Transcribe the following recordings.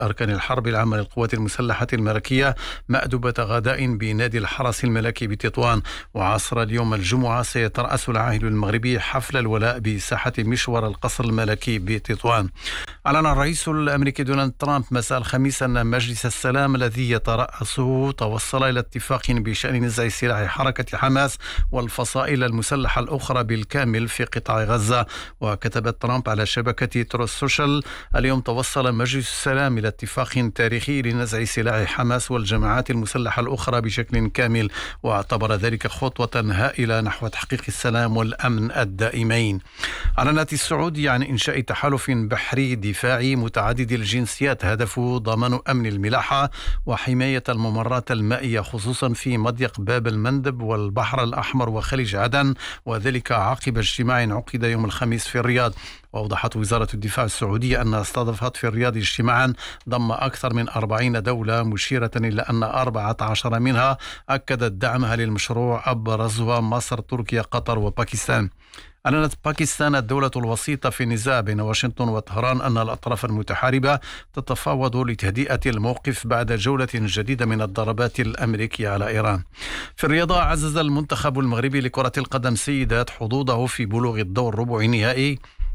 أركان الحرب العامة للقوات المسلحة الملكية مأدبة غداء بنادي الحرس الملكي بتطوان. وعصر اليوم الجمعة سيترأس العاهل المغربي حفل الولاء بساحة مشوار القصر الملكي بتطوان. أعلن الرئيس الأمريكي دونالد ترامب مساء الخميس أن مجلس السلام الذي يترأسه توصل إلى اتفاق بشأن نزع سلاح حركة حماس والفصائل المسلحة الأخرى بالكامل في قطاع غزة. وكتب ترامب على شبكة تروث سوشيال: اليوم توصل مجلس السلام إلى اتفاق تاريخي لنزع سلاح حماس والجماعات المسلحة الأخرى بشكل كامل، واعتبر ذلك خطوة هائلة نحو تحقيق السلام والأمن الدائمين. أعلنت السعودية عن إنشاء تحالف بحري دفاعي متعدد الجنسيات هدفه ضمان أمن الملاحة وحماية الممرات المائية، خصوصا في مضيق باب المندب والبحر الأحمر وخليج عدن، وذلك عقب اجتماع عقد يوم الخميس في الرياض. وأوضحت وزارة الدفاع السعودية أنها استضافت في الرياض اجتماعا ضم أكثر من 40 دولة، مشيرة إلى أن 14 منها أكدت دعمها للمشروع، أبرزها مصر، تركيا، قطر وباكستان. أعلنت باكستان الدولة الوسيطة في النزاع بين واشنطن وطهران أن الأطراف المتحاربة تتفاوض لتهدئة الموقف بعد جولة جديدة من الضربات الأمريكية على إيران. في الرياضة، عزز المنتخب المغربي لكرة القدم سيدات حظوظه في بلوغ الدور ربع النهائي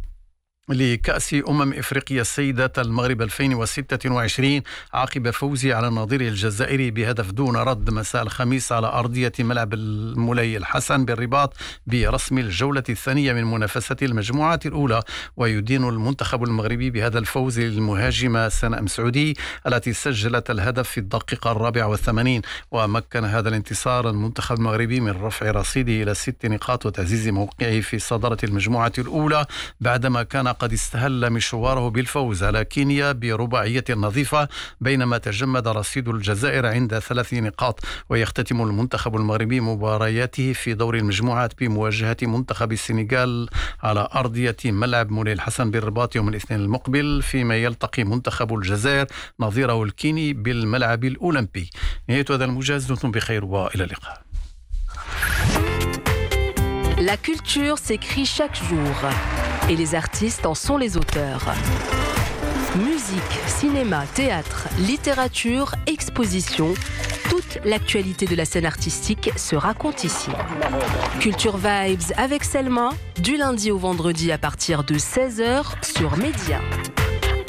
لكأس إفريقيا السيدات المغرب 2026 عقب فوزه على نظيره الجزائري بهدف دون رد مساء الخميس على أرضية ملعب المولي الحسن بالرباط برسم الجولة الثانية من منافسة المجموعات الأولى. ويدين المنتخب المغربي بهذا الفوز للمهاجمة سناء مسعودي التي سجلت الهدف في الدقيقة 84. ومكن هذا الانتصار المنتخب المغربي من رفع رصيده إلى 6 نقاط وتعزيز موقعه في صدارة المجموعة الأولى، بعدما كان قد استهل مشواره بالفوز على كينيا برباعية نظيفة، بينما تجمد رصيد الجزائر عند 3 نقاط. ويختتم المنتخب المغربي مبارياته في دور المجموعات بمواجهة منتخب السنغال على أرضية ملعب مولاي الحسن بالرباط يوم الاثنين المقبل، فيما يلتقي منتخب الجزائر نظيره الكيني بالملعب الأولمبي. نهاية هذا الموجز، دمتم بخير وإلى اللقاء. La culture s'écrit chaque jour et les artistes en sont les auteurs. Musique, cinéma, théâtre, littérature, exposition, toute l'actualité de la scène artistique se raconte ici. Culture Vibes avec Selma, du lundi au vendredi à partir de 16h sur Média.